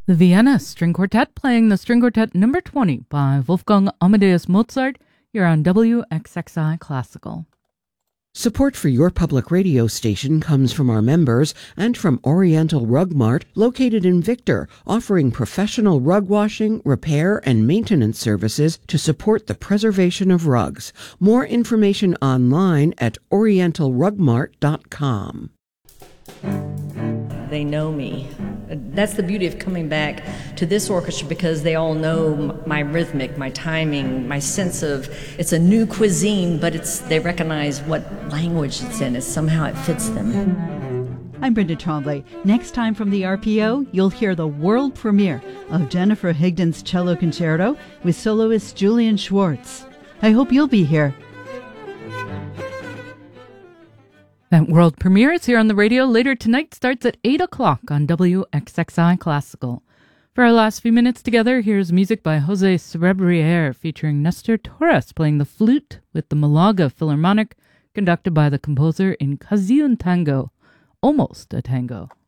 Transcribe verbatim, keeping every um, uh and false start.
The Vienna String Quartet playing the String Quartet number twenty by Wolfgang Amadeus Mozart. You're on W X X I Classical. Support for your public radio station comes from our members and from Oriental Rug Mart, located in Victor, offering professional rug washing, repair, and maintenance services to support the preservation of rugs. More information online at oriental rug mart dot com. They know me. That's the beauty of coming back to this orchestra, because they all know my rhythmic, my timing, my sense of, it's a new cuisine, but it's they recognize what language it's in. It's somehow it fits them. I'm Brenda Trombley. Next time from the R P O, you'll hear the world premiere of Jennifer Higdon's Cello Concerto with soloist Julian Schwartz. I hope you'll be here. That world premiere is here on the radio later tonight, starts at eight o'clock on W X X I Classical. For our last few minutes together, here's music by Jose Cerebriere featuring Nestor Torres playing the flute with the Malaga Philharmonic, conducted by the composer in Casi un Tango, almost a tango.